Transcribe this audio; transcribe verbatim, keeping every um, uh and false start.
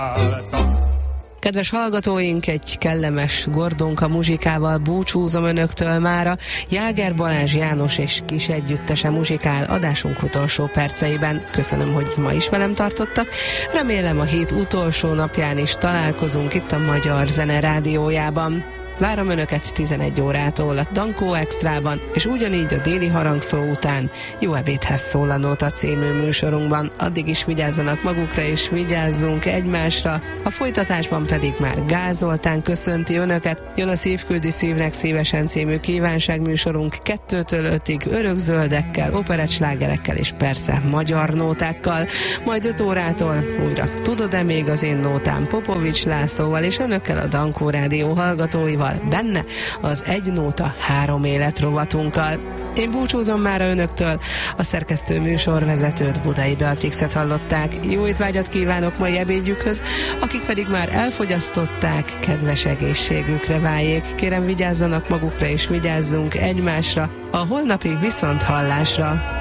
Kedves hallgatóink, egy kellemes Gordonka muzsikával búcsúzom önöktől mára. Jáger Balázs János és kis együttese muzsikál adásunk utolsó perceiben. Köszönöm, hogy ma is velem tartottak. Remélem a hét utolsó napján is találkozunk itt a Magyar Zene Rádiójában. Várom önöket tizenegy órától a Dankó Extrában, és ugyanígy a déli harangszó után Jó ebédhez szól a Nóta című műsorunkban. Addig is vigyázzanak magukra, és vigyázzunk egymásra. A folytatásban pedig már Gál Zoltán köszönti önöket. Jön a Szívküldi Szívnek Szívesen című kívánságműsorunk kettőtől ötig örökzöldekkel, operettslágerekkel és persze magyar nótákkal. Majd öt órától újra Tudod-e még az én nótám Popovics Lászlóval és önökkel a Dankó Rádió hallgatóival, benne az Egy Nóta Három Élet rovatunkkal. Én búcsúzom már önöktől, a szerkesztő műsorvezetőt, Budai Beatrixet hallották. Jó étvágyat kívánok mai ebédjükhöz, akik pedig már elfogyasztották, kedves egészségükre váljék. Kérem, vigyázzanak magukra és vigyázzunk egymásra. A holnapig viszont hallásra!